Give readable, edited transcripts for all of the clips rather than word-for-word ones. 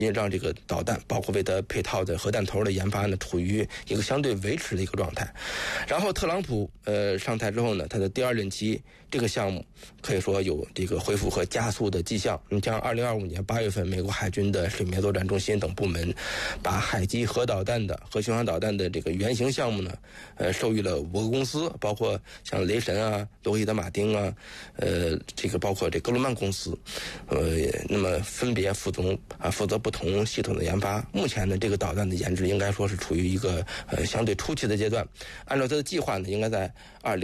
也让这个导弹包括为它配套的核弹头的研发呢处于一个相对维持的一个状态。然后特朗普上台之后呢，他的第2任期这个项目可以说有这个恢复和加速的迹象。你像2025年8月份，美国海军的水面作战中心等部门把海基核导弹的核巡航导弹的这个原型项目呢，授予了5个公司，包括像雷神啊、洛克希德马丁啊，这个包括这格鲁曼公司，那么分别负责不同系统的研发。目前呢，这个导弹的研制应该说是处于一个相对初期的阶段。按照它的计划呢，应该在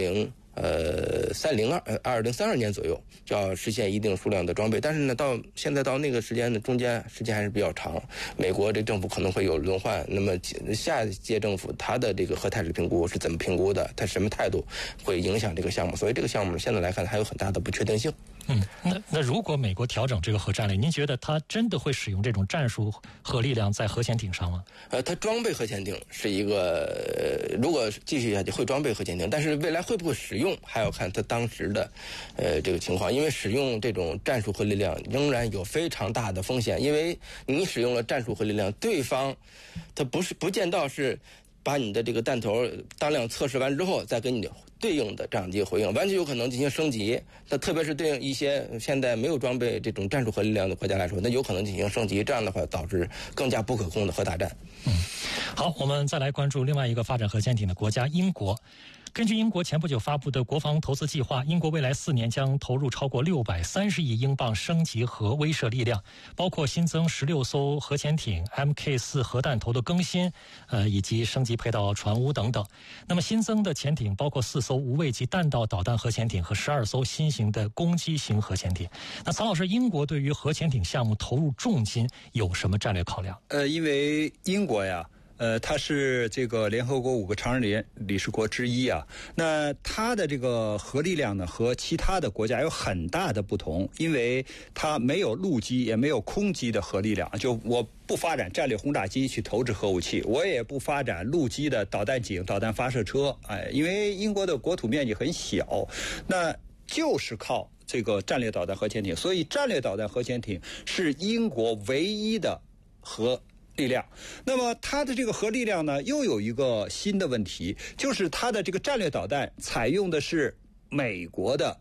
2032年左右就要实现一定数量的装备。但是呢，现在到那个时间呢，中间时间还是比较长。美国这政府可能会有轮换，那么下一届政府它的这个核态势评估是怎么评估的？它什么态度会影响这个项目？所以这个项目现在来看还有很大的不确定性。 那如果美国调整这个核战略，您觉得它真的会使用这种战术核力量在核潜艇上吗？ 它装备核潜艇是一个，如果继续下去会装备核潜艇，但是未来会不会使用还要看它当时的这个情况，因为使用这种战术核力量仍然有非常大的风险，因为你使用了战术核力量，对方它不见到是把你的这个弹头当量测试完之后再给你对应的战机回应，完全有可能进行升级。那特别是对应一些现在没有装备这种战术核力量的国家来说，那有可能进行升级，这样的话导致更加不可控的核大战。 好，我们再来关注另外一个发展核潜艇的国家英国。根据英国前不久发布的国防投资计划，英国未来4年将投入超过630亿英镑升级核威慑力量，包括新增16艘核潜艇、MK4 核弹头的更新，以及升级配套船坞等等。那么新增的潜艇包括4艘无畏级弹道导弹核潜艇和12艘新型的攻击型核潜艇。那曹老师，英国对于核潜艇项目投入重金有什么战略考量？ 因为英国呀，它是这个联合国5个常任理事国之一啊。那它的这个核力量呢，和其他的国家有很大的不同，因为它没有陆基也没有空基的核力量。就我不发展战略轰炸机去投掷核武器，我也不发展陆基的导弹井、导弹发射车。因为英国的国土面积很小，那就是靠这个战略导弹核潜艇，所以战略导弹核潜艇是英国唯一的核力量。那么它的这个核力量呢，又有一个新的问题，就是它的这个战略导弹采用的是美国的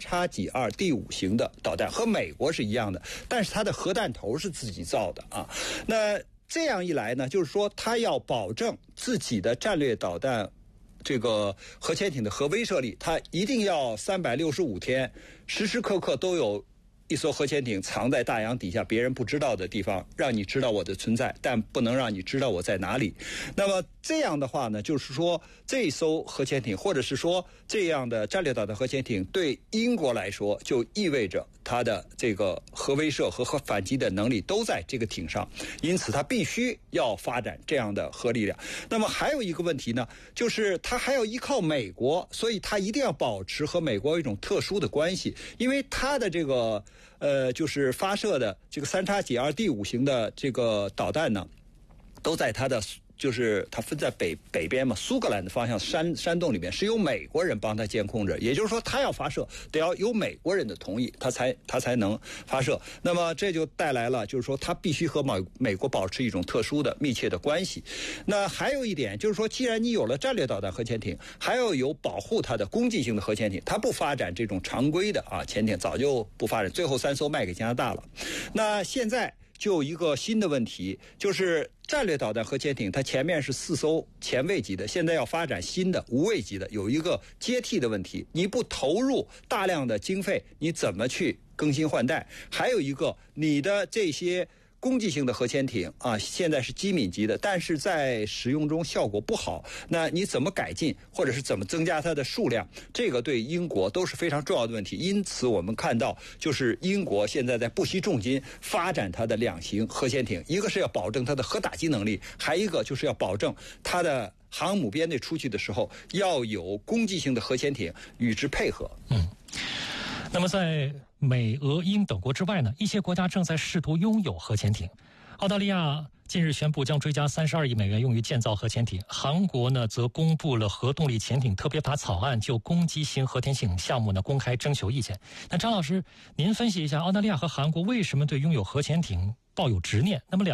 3X2第5型的导弹，和美国是一样的，但是它的核弹头是自己造的啊。那这样一来呢，就是说它要保证自己的战略导弹这个核潜艇的核威慑力，它一定要365天时时刻刻都有一艘核潜艇藏在大洋底下别人不知道的地方，让你知道我的存在，但不能让你知道我在哪里。那么这样的话呢，就是说这艘核潜艇或者是说这样的战略导弹核潜艇对英国来说就意味着它的这个核威慑和核反击的能力都在这个艇上，因此它必须要发展这样的核力量。那么还有一个问题呢，就是它还要依靠美国，所以它一定要保持和美国有一种特殊的关系，因为它的这个就是发射的这个3X2第5型的这个导弹呢，都在它的就是它分在北边嘛，苏格兰的方向山洞里面是由美国人帮他监控着，也就是说他要发射得要有美国人的同意，他才能发射。那么这就带来了就是说他必须和美国保持一种特殊的密切的关系。那还有一点就是说，既然你有了战略导弹核潜艇，还要有保护它的攻击性的核潜艇，它不发展这种常规的潜艇，早就不发展，最后3艘卖给加拿大了。那现在就有一个新的问题，就是战略导弹核潜艇它前面是4艘前卫级的，现在要发展新的无畏级的，有一个接替的问题，你不投入大量的经费，你怎么去更新换代？还有一个，你的这些攻击性的核潜艇现在是机敏级的，但是在使用中效果不好，那你怎么改进，或者是怎么增加它的数量？这个对英国都是非常重要的问题。因此我们看到，就是英国现在在不惜重金发展它的2型核潜艇，一个是要保证它的核打击能力，还一个就是要保证它的航母编队出去的时候要有攻击性的核潜艇与之配合。 那么在美、俄、英等国之外呢，一些国家正在试图拥有核潜艇。澳大利亚近日宣布将追加32亿美元用于建造核潜艇，韩国呢则公布了核动力潜艇特别法草案，就攻击型核潜艇项目呢公开征求意见。那张老师，您分析一下澳大利亚和韩国为什么对拥有核潜艇抱有执念？那么